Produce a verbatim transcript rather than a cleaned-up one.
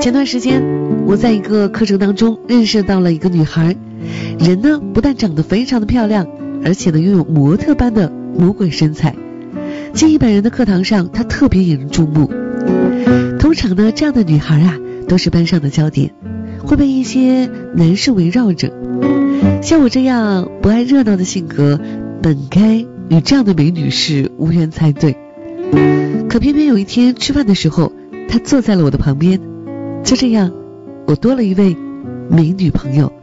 前段时间我在一个课程当中认识到了一个女孩，人呢不但长得非常的漂亮，而且呢拥有模特般的魔鬼身材。进一百人的课堂上，她特别引人注目。通常呢这样的女孩啊都是班上的焦点，会被一些男士围绕着。像我这样不爱热闹的性格，本该与这样的美女是无缘才对。可偏偏有一天吃饭的时候，她坐在了我的旁边，就这样我多了一位美女朋友。